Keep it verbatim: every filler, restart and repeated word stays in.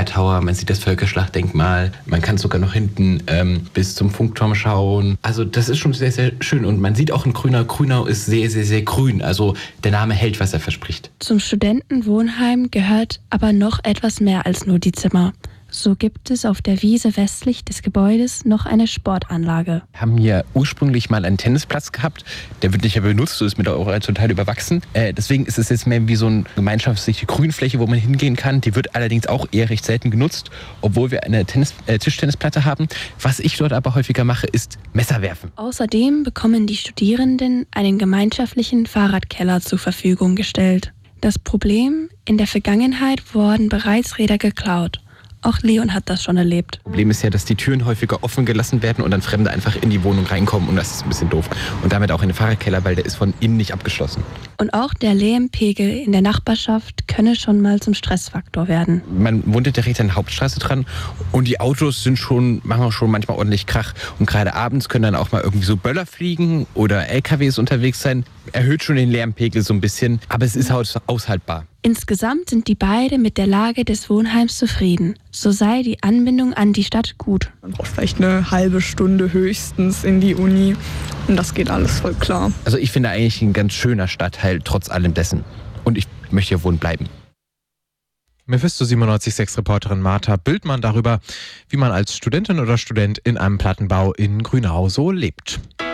Tower, man sieht das Völkerschlachtdenkmal, man kann sogar noch hinten ähm, bis zum Funkturm schauen. Also das ist schon sehr, sehr schön und man sieht auch in Grünau, Grünau ist sehr, sehr, sehr grün. Also der Name hält, was er verspricht. Zum Studentenwohnheim gehört aber noch etwas mehr als nur die Zimmer. So gibt es auf der Wiese westlich des Gebäudes noch eine Sportanlage. Wir haben hier ursprünglich mal einen Tennisplatz gehabt. Der wird nicht mehr benutzt, so ist mit der Euro zum Teil überwachsen. Äh, deswegen ist es jetzt mehr wie so eine gemeinschaftliche Grünfläche, wo man hingehen kann. Die wird allerdings auch eher recht selten genutzt, obwohl wir eine Tennis, äh, Tischtennisplatte haben. Was ich dort aber häufiger mache, ist Messer werfen. Außerdem bekommen die Studierenden einen gemeinschaftlichen Fahrradkeller zur Verfügung gestellt. Das Problem: in der Vergangenheit wurden bereits Räder geklaut. Auch Leon hat das schon erlebt. Problem ist ja, dass die Türen häufiger offen gelassen werden und dann Fremde einfach in die Wohnung reinkommen und das ist ein bisschen doof. Und damit auch in den Fahrradkeller, weil der ist von innen nicht abgeschlossen. Und auch der Lärmpegel in der Nachbarschaft könne schon mal zum Stressfaktor werden. Man wohnt direkt an der Hauptstraße dran und die Autos sind schon, machen auch schon manchmal ordentlich Krach. Und gerade abends können dann auch mal irgendwie so Böller fliegen oder L K Ws unterwegs sein. Erhöht schon den Lärmpegel so ein bisschen, aber es ist aushaltbar. Insgesamt sind die beiden mit der Lage des Wohnheims zufrieden. So sei die Anbindung an die Stadt gut. Man braucht vielleicht eine halbe Stunde höchstens in die Uni und das geht alles voll klar. Also ich finde eigentlich ein ganz schöner Stadtteil trotz allem dessen. Und ich möchte hier wohnen bleiben. Mephisto siebenundneunzig Komma sechs Reporterin Martha Bildmann darüber, wie man als Studentin oder Student in einem Plattenbau in Grünau so lebt.